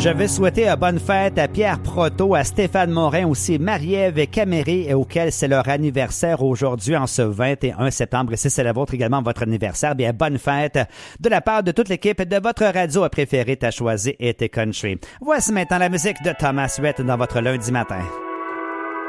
Je veux souhaiter bonne fête à Pierre Proto, à Stéphane Morin, aussi Marie-Ève Caméré, auquel c'est leur anniversaire aujourd'hui en ce 21 septembre. Et si c'est la vôtre également, votre anniversaire, bien bonne fête de la part de toute l'équipe de votre radio préférée, t'as choisi et t'es country. Voici maintenant la musique de Thomas Rhett dans votre lundi matin.